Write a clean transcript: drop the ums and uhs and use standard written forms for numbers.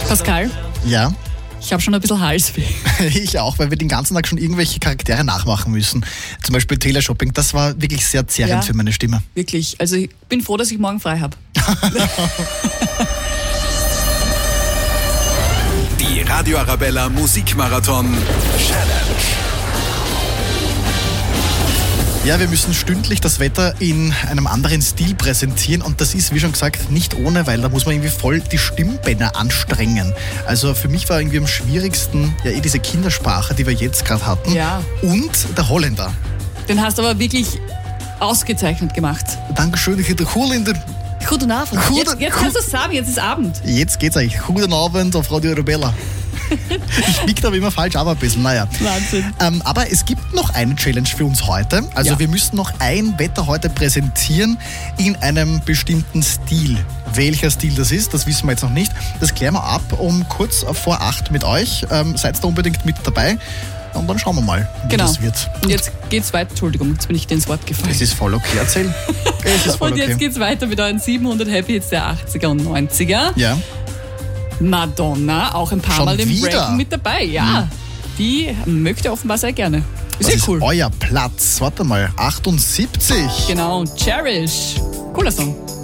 Pascal, Ja, ich habe schon ein bisschen Halsweh. ich auch, weil wir den ganzen Tag schon irgendwelche Charaktere nachmachen müssen. Zum Beispiel Teleshopping, das war wirklich sehr zehrend Ja. für meine Stimme. Wirklich. Also ich bin froh, dass ich morgen frei habe. Die Radio Arabella Musikmarathon Challenge. Ja, wir müssen stündlich das Wetter in einem anderen Stil präsentieren und das ist, wie schon gesagt, nicht ohne, weil da muss man irgendwie voll die Stimmbänder anstrengen. Also für mich war irgendwie am schwierigsten ja diese Kindersprache, die wir jetzt gerade hatten, Ja. und der Holländer. Den hast du aber wirklich ausgezeichnet gemacht. Dankeschön, ich bin der Holländer. Guten Abend. Guten- Jetzt kannst du es sagen, jetzt ist Abend. Jetzt geht's eigentlich. Guten Abend auf Radio Arabella. Ich bieg da aber immer falsch ab ein bisschen, naja. Wahnsinn. Aber es gibt noch eine Challenge für uns heute. Also Ja. wir müssen noch ein Wetter heute präsentieren in einem bestimmten Stil. Welcher Stil das ist, das wissen wir jetzt noch nicht. Das klären wir ab um kurz vor 8 mit euch. Seid da unbedingt mit dabei. Und dann schauen wir mal, wie Genau. das wird. Und jetzt geht's weiter. Entschuldigung, jetzt bin ich dir ins Wort gefallen. Es ist voll okay, erzähl. Es ist voll Und jetzt okay. geht's weiter mit euren 700 Happy Hits der 80er und 90er. Ja. Madonna, auch ein paar Schon Mal im wieder? Ranking mit dabei. Ja, die möchte offenbar sehr gerne. Ist Das ja cool. ist euer Platz. Warte mal, 78. Genau, Cherish. Cooler Song.